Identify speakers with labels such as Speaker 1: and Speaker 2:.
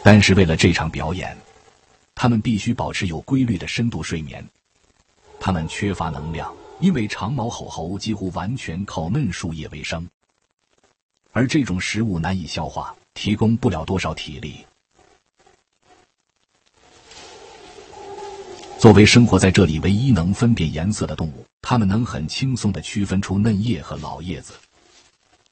Speaker 1: 但是为了这场表演，它们必须保持有规律的深度睡眠。它们缺乏能量，因为长毛吼猴几乎完全靠嫩树叶为生，而这种食物难以消化，提供不了多少体力。作为生活在这里唯一能分辨颜色的动物，它们能很轻松地区分出嫩叶和老叶子。